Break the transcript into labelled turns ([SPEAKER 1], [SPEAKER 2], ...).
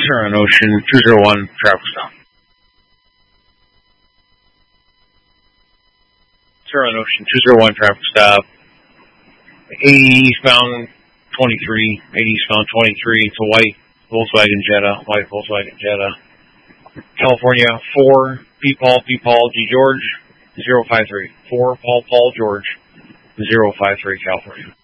[SPEAKER 1] Turn on Ocean 201 traffic stop. Turn on Ocean 201 traffic stop. 80 eastbound 23. 80 eastbound 23. It's a white Volkswagen Jetta. California 4 P. Paul G. George 053. 4 Paul George 053 California.